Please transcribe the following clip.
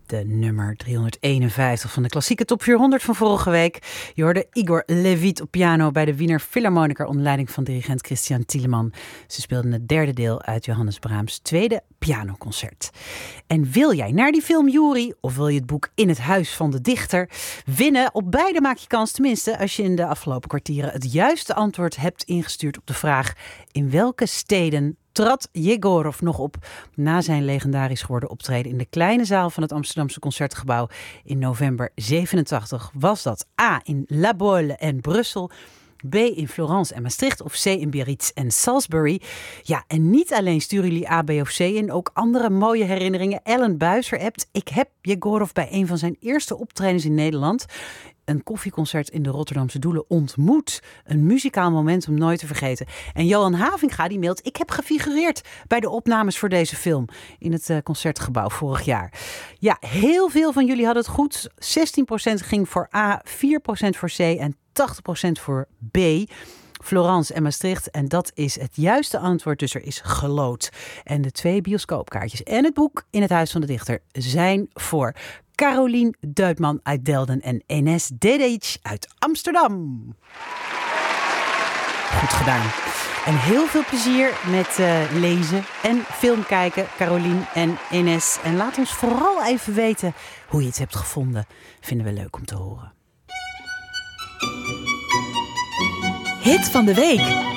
De nummer 351 van de klassieke top 400 van vorige week. Je hoorde Igor Levit op piano bij de Wiener Philharmoniker onder leiding van dirigent Christian Thielemann. Ze speelden het derde deel uit Johannes Brahms' tweede pianoconcert. En wil jij naar die film Jury of wil je het boek In het Huis van de Dichter winnen? Op beide maak je kans, tenminste als je in de afgelopen kwartieren het juiste antwoord hebt ingestuurd op de vraag: in welke steden trad Jegorov nog op na zijn legendarisch geworden optreden in de kleine zaal van het Amsterdamse Concertgebouw in november 87? Was dat A in La Baule en Brussel, B in Florence en Maastricht of C in Biarritz en Salisbury? Ja, en niet alleen sturen jullie A, B of C in, ook andere mooie herinneringen. Ellen Buiser appt: ik heb Jegorov bij een van zijn eerste optredens in Nederland, een koffieconcert in de Rotterdamse Doelen, ontmoet. Een muzikaal moment om nooit te vergeten. En Johan Havinga die mailt: ik heb gefigureerd bij de opnames voor deze film in het Concertgebouw vorig jaar. Ja, heel veel van jullie hadden het goed. 16% ging voor A, 4% voor C en 80% voor B. Florence en Maastricht. En dat is het juiste antwoord, dus er is geloot. En de 2 bioscoopkaartjes en het boek In het Huis van de Dichter zijn voor Carolien Duitman uit Delden en Enes Dedic uit Amsterdam. Goed gedaan. En heel veel plezier met lezen en film kijken, Carolien en Enes. En laat ons vooral even weten hoe je het hebt gevonden. Vinden we leuk om te horen. Hit van de week.